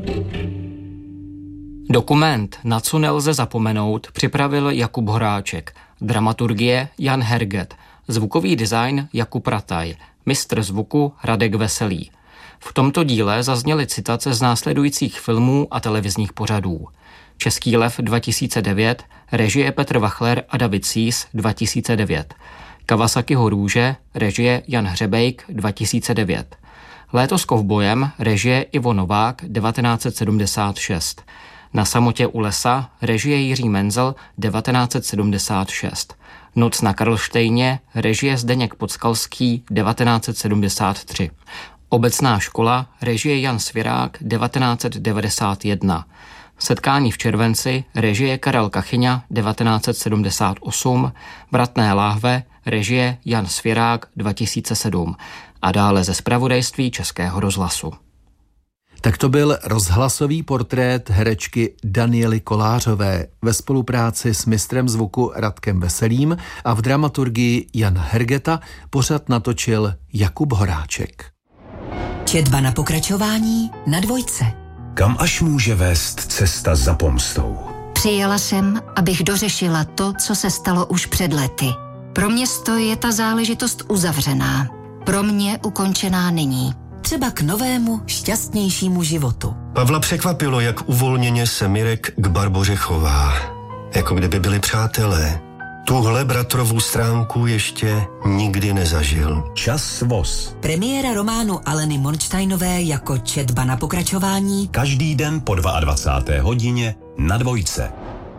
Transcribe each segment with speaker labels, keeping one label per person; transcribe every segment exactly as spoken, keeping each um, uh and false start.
Speaker 1: Dokument Na co nelze zapomenout připravil Jakub Horáček, dramaturgie Jan Herget, zvukový design Jakub Rataj, mistr zvuku Radek Veselý. V tomto díle zazněly citace z následujících filmů a televizních pořadů. Český lev dva tisíce devět, režie Petr Wachler a David Sís dva tisíce devět. Kawasakiho růže, režie Jan Hřebejk dva tisíce devět. Léto s kovbojem, režie Ivo Novák devatenáct set sedmdesát šest. Na samotě u lesa, režie Jiří Menzel devatenáct set sedmdesát šest. Noc na Karlštejně, režie Zdeněk Podskalský devatenáct set sedmdesát tři. Obecná škola, režie Jan Svěrák devatenáct set devadesát jedna. Setkání v červenci, režie Karel Kachyňa devatenáct set sedmdesát osm. Vratné láhve, režie Jan Svěrák dva tisíce sedm. A dále ze zpravodajství Českého rozhlasu.
Speaker 2: Tak to byl rozhlasový portrét herečky Daniely Kolářové ve spolupráci s mistrem zvuku Radkem Veselým a v dramaturgii Jana Hergeta pořad natočil Jakub Horáček.
Speaker 3: Četba na pokračování na Dvojce.
Speaker 4: Kam až může vést cesta za pomstou?
Speaker 5: Přijela jsem, abych dořešila to, co se stalo už před lety. Pro město je ta záležitost uzavřená. Pro mě ukončená není.
Speaker 3: Třeba k novému, šťastnějšímu životu.
Speaker 6: Pavla překvapilo, jak uvolněně se Mirek k Barboře chová. Jako kdyby byli přátelé. Tuhle bratrovou stránku ještě nikdy nezažil.
Speaker 4: Čas voz.
Speaker 3: Premiéra románu Aleny Monštejnové jako Četba na pokračování.
Speaker 4: Každý den po dvacáté druhé hodině na Dvojce.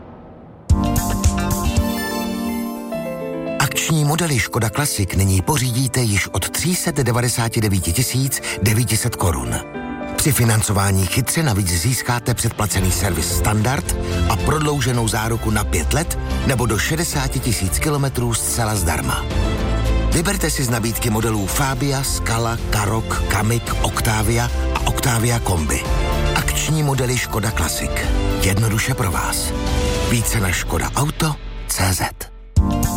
Speaker 7: Akční modely Škoda Classic nyní pořídíte již od tři sta devadesát devět tisíc devět set korun. Při financování chytře navíc získáte předplacený servis standard a prodlouženou záruku na pět let nebo do šedesát tisíc kilometrů zcela zdarma. Vyberte si z nabídky modelů Fabia, Scala, Karoq, Kamiq, Octavia a Octavia Kombi. Akční modely Škoda Classic. Jednoduše pro vás. Více na škoda auto tečka cé zet.